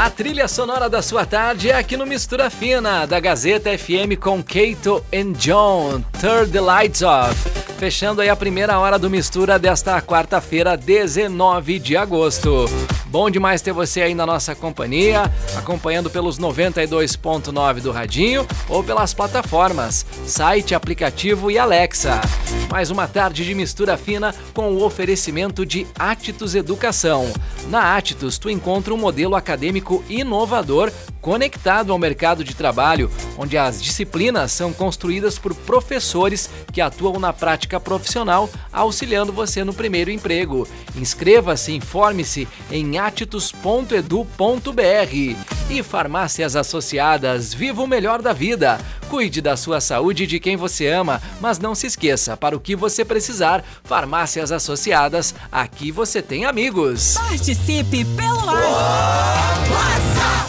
A trilha sonora da sua tarde é aqui no Mistura Fina, da Gazeta FM com Keito and John, Turn the Lights Off. Fechando aí a primeira hora do Mistura desta quarta-feira, 19 de agosto. Bom demais ter você aí na nossa companhia, acompanhando pelos 92.9 do Radinho ou pelas plataformas, site, aplicativo e Alexa. Mais uma tarde de Mistura Fina com o oferecimento de Atitus Educação. Na Atitus, tu encontra um modelo acadêmico inovador conectado ao mercado de trabalho, onde as disciplinas são construídas por professores que atuam na prática profissional, auxiliando você no primeiro emprego. Inscreva-se, informe-se em atitus.edu.br. E Farmácias Associadas, viva o melhor da vida. Cuide da sua saúde e de quem você ama, mas não se esqueça, para o que você precisar, Farmácias Associadas, aqui você tem amigos. Participe pelo WhatsApp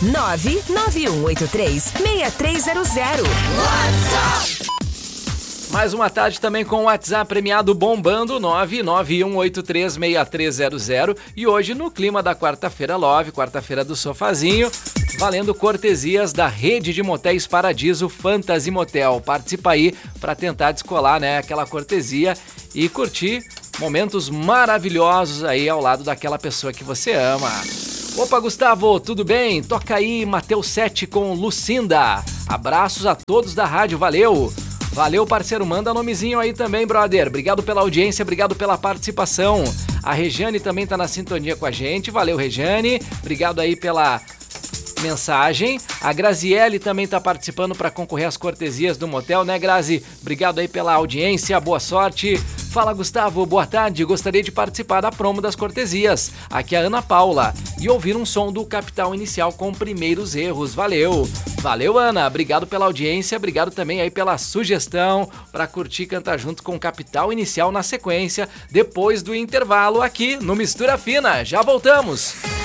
99183-6300. Mais uma tarde também com o WhatsApp premiado bombando, 991836300. E hoje no clima da quarta-feira Love, quarta-feira do sofazinho, valendo cortesias da rede de motéis Paradiso Fantasy Motel. Participa aí para tentar descolar, né, aquela cortesia e curtir momentos maravilhosos aí ao lado daquela pessoa que você ama. Opa, Gustavo, tudo bem? Toca aí Mateus 7 com Lucinda. Abraços a todos da rádio, valeu! Valeu, parceiro, manda nomezinho aí também, brother. Obrigado pela audiência, obrigado pela participação. A Regiane também tá na sintonia com a gente, valeu, Regiane. Obrigado aí pela mensagem. A Graziele também tá participando para concorrer às cortesias do motel, né, Grazi? Obrigado aí pela audiência, boa sorte. Fala, Gustavo, boa tarde. Gostaria de participar da promo das cortesias. Aqui é a Ana Paula. E ouvir um som do Capital Inicial com Primeiros Erros. Valeu. Valeu, Ana. Obrigado pela audiência. Obrigado também aí pela sugestão para curtir e cantar junto com Capital Inicial na sequência, depois do intervalo aqui no Mistura Fina. Já voltamos.